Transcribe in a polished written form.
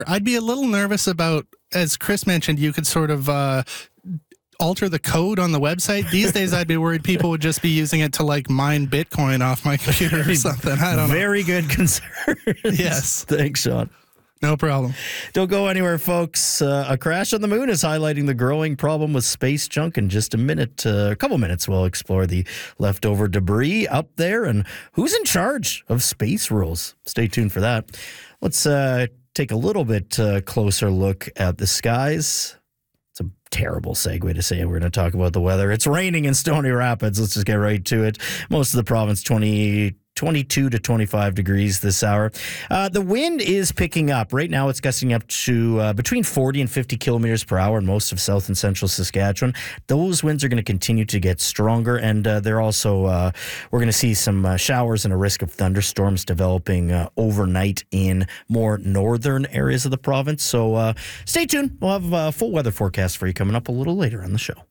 I'd be a little nervous about, as Chris mentioned, you could sort of alter the code on the website. These days, I'd be worried people would just be using it to like mine Bitcoin off my computer or something. I don't know. Very good concern. Yes. Thanks, Sean. No problem. Don't go anywhere, folks. A crash on the moon is highlighting the growing problem with space junk. In just a couple minutes, we'll explore the leftover debris up there and who's in charge of space rules. Stay tuned for that. Let's take a little bit closer look at the skies. It's a terrible segue to say we're going to talk about the weather. It's raining in Stony Rapids. Let's just get right to it. Most of the province, 22 to 25 degrees this hour. The wind is picking up. Right now, it's gusting up to between 40 and 50 kilometers per hour in most of south and central Saskatchewan. Those winds are going to continue to get stronger, and they're also, we're going to see some showers and a risk of thunderstorms developing overnight in more northern areas of the province. So stay tuned. We'll have a full weather forecast for you coming up a little later on the show.